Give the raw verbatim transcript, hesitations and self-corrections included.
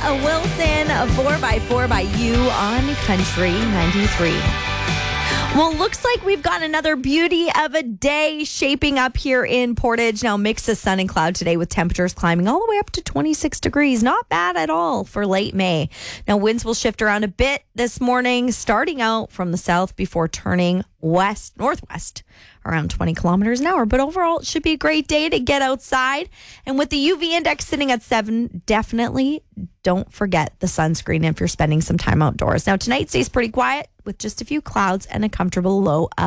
Wilson, a four by four by you on Country ninety-three. Well, looks like we've got another beauty of a day shaping up here in Portage. Now, mix of sun and cloud today with temperatures climbing all the way up to twenty-six degrees. Not bad at all for late May. Now, winds will shift around a bit this morning, starting out from the south before turning west, northwest, around twenty kilometers an hour. But overall, it should be a great day to get outside. And with the U V index sitting at seven, definitely don't forget the sunscreen if you're spending some time outdoors. Now, tonight stays pretty quiet with just a few clouds and a comfortable low of